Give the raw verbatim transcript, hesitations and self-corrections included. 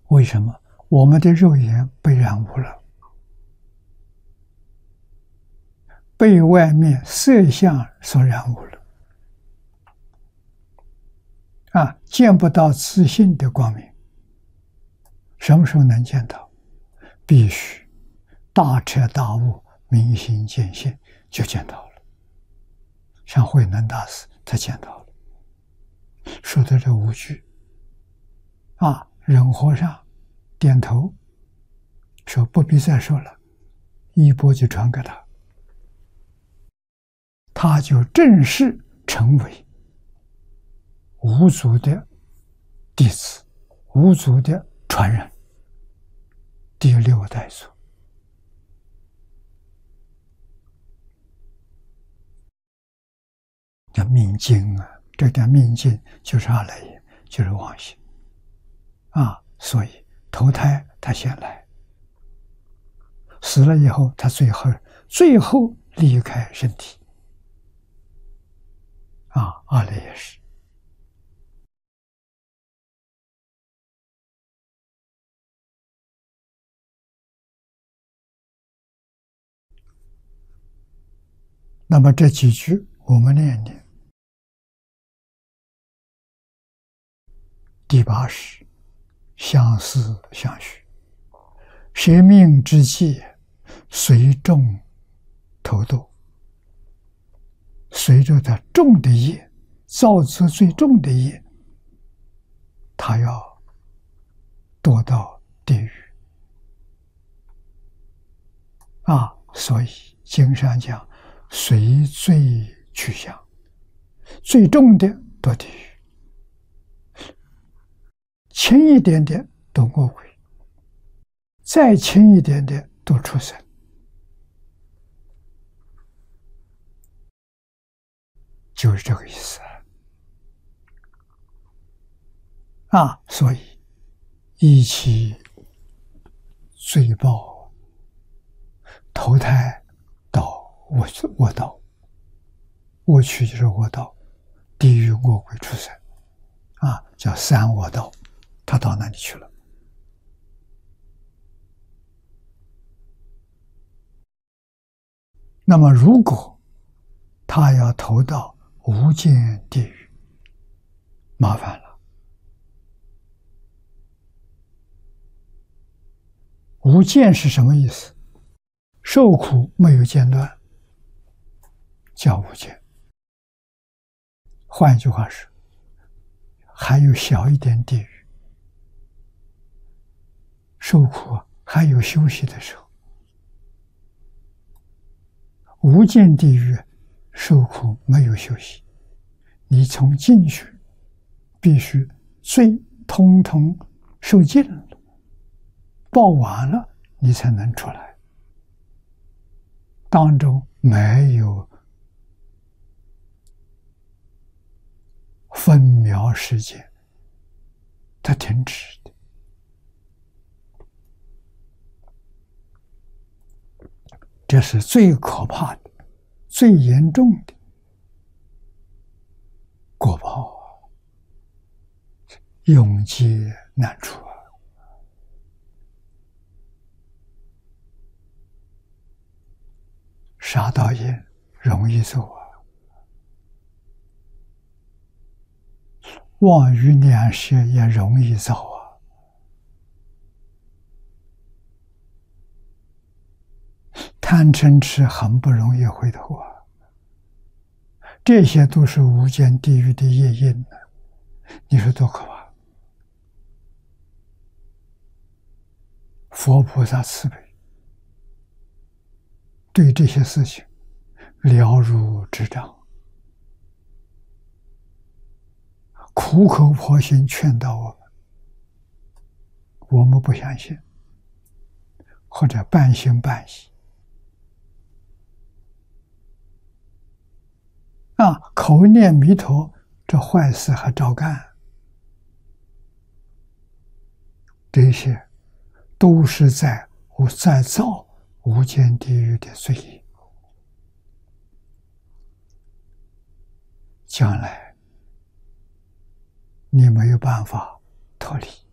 为什么？我们的肉眼被染污了，被外面色相所染污了，啊，见不到自信的光明。什么时候能见到？必须大彻大悟、明心见性，就见到了。像慧能大师，他见到了，说的这五句，啊，忍和尚点头，说不必再说了，衣钵就传给他，他就正式成为五祖的弟子，五祖的传人，第六代祖。叫命经啊，这点命经就是阿赖耶，就是妄心啊。所以投胎他先来，死了以后他最后最后离开身体啊，阿赖耶识。那么这几句我们念念。第八识，相思相许，舍命之际，随众投堕。随着他重的业，造作最重的业，他要堕到地狱啊！所以经上讲，随罪去向，最重的堕地狱。轻一点点堕恶鬼，再轻一点点堕畜生，就是这个意思啊！所以一起罪报，投胎到恶恶道，恶趣就是恶道，地狱恶鬼畜生啊，叫三恶道。他到哪里去了？那么，如果他要投到无间地狱，麻烦了。无间是什么意思？受苦没有间断，叫无间。换一句话是，还有小一点地狱。受苦还有休息的时候，无间地狱受苦没有休息，你从进去必须罪通通受尽了，报完了你才能出来，当中没有分秒时间它停止的。这是最可怕的、最严重的果报啊，永劫难除啊！杀盗业容易做啊，妄语两舌也容易造啊。贪嗔痴很不容易回头啊，这些都是无间地狱的业因呢，你说多可怕！佛菩萨慈悲，对这些事情了如指掌，苦口婆心劝导我们，我们不相信，或者半信半疑。啊，口念弥陀，这坏事还照干，这些都是在在造无间地狱的罪业，将来你没有办法脱离。